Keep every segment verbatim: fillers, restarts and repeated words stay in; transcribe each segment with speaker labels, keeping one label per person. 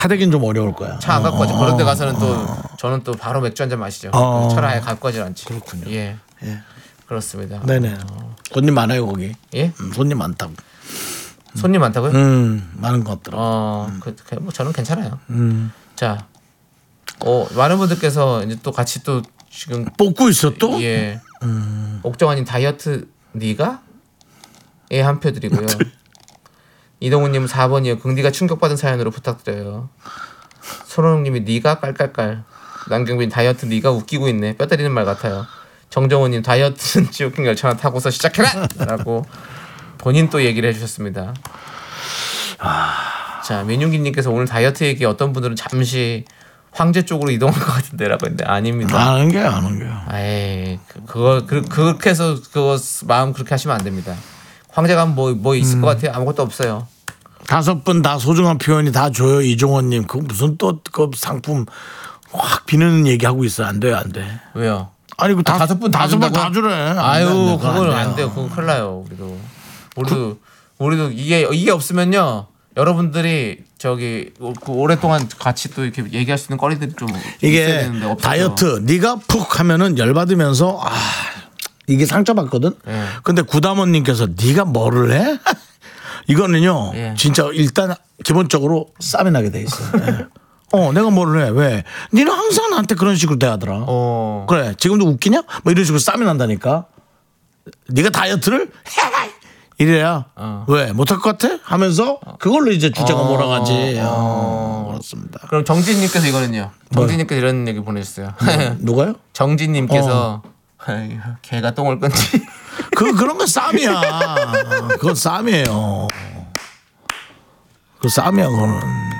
Speaker 1: 하되긴 좀 어려울 거야.
Speaker 2: 차 안 갖고 가지. 그런 데 가서는 또 저는 또 바로 맥주 한 잔 마시죠.
Speaker 1: 어.
Speaker 2: 차를 아예 갖고 가지 않지.
Speaker 1: 그렇군요.
Speaker 2: 예.
Speaker 1: 예.
Speaker 2: 그렇습니다.
Speaker 1: 네네. 손님 많아요 거기.
Speaker 2: 예?
Speaker 1: 음, 손님 많다고.
Speaker 2: 손님 많다고요?
Speaker 1: 음, 많은 것 같더라고.
Speaker 2: 어, 음. 그, 그, 뭐 저는 괜찮아요.
Speaker 1: 음.
Speaker 2: 자, 어, 많은 분들께서 이제 또 같이 또 지금
Speaker 1: 뽑고 있어 또?
Speaker 2: 예.
Speaker 1: 음.
Speaker 2: 옥정아님 다이어트 네가? 예, 한 표 드리고요. 이동훈님 사 번이요. 긍디가 충격받은 사연으로 부탁드려요. 손호영님이 네가 깔깔깔. 남경빈 다이어트 네가 웃기고 있네. 뼈 때리는 말 같아요. 정정호님 다이어트는 지옥행 열차나 타고서 시작해라! 라고 본인 또 얘기를 해주셨습니다. 아... 자, 민윤기님께서 오늘 다이어트 얘기 어떤 분들은 잠시 황제 쪽으로 이동할 것 같은데 라고 했는데 아닙니다.
Speaker 1: 안 하는 게안 하는 게요.
Speaker 2: 아이, 그, 그거 그, 그렇게 해서 그거 마음 그렇게 하시면 안 됩니다. 황제가 뭐, 뭐 있을 음. 것 같아요? 아무것도 없어요.
Speaker 1: 다섯 분 다 소중한 표현이 다 줘요. 이종원님 그거 무슨 또 그 상품 확 비는 얘기하고 있어. 안 돼요, 안 돼.
Speaker 2: 왜요?
Speaker 1: 아니 그
Speaker 2: 아, 다섯 분
Speaker 1: 다섯 분 다 주래.
Speaker 2: 아유, 그거는 안 돼요. 그건 큰일 나요. 우리도 우리도 그, 우리도 이게 이게 없으면요. 여러분들이 저기 그 오랫동안 같이 또 이렇게 얘기할 수 있는 거리들이 좀
Speaker 1: 이게
Speaker 2: 있어야 되는데 없어요.
Speaker 1: 다이어트 네가 푹 하면은 열 받으면서 아 이게 상처받거든. 네. 근데 구다모님께서 네가 뭐를 해? 이거는요. 네. 진짜 일단 기본적으로 쌈이 나게 돼 있어. 네. 어, 내가 뭐를 해? 왜? 니는 항상 나한테 그런 식으로 대하더라. 어. 그래, 지금도 웃기냐? 뭐 이런 식으로 쌈이 난다니까. 네가 다이어트를 해! 이래야 어. 왜? 못할 것 같아? 하면서 그걸로 이제 주제가 어. 몰아가지. 어. 어. 그렇습니다.
Speaker 2: 그럼 정진님께서 이거는요. 정진님께서 이런 얘기 보내주셨어요.
Speaker 1: 뭐, 누가요?
Speaker 2: 정진님께서 어. 개가 똥을 끈지.
Speaker 1: 그 그런 건 쌈이야. 그건 쌈이에요. 그 쌈이야 그거는.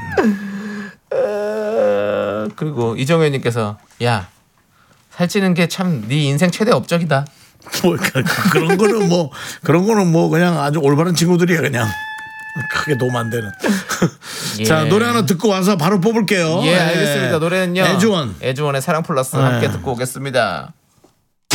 Speaker 2: 그리고 이정현님께서 야 살찌는 게 참 네 인생 최대 업적이다.
Speaker 1: 뭐 그런 거는 뭐 그런 거는 뭐 그냥 아주 올바른 친구들이야 그냥 크게 도움 안 되는. 예. 자 노래 하나 듣고 와서 바로 뽑을게요.
Speaker 2: 예 알겠습니다. 노래는요
Speaker 1: 애주원
Speaker 2: 애주원의 사랑 플러스 네. 함께 듣고 오겠습니다.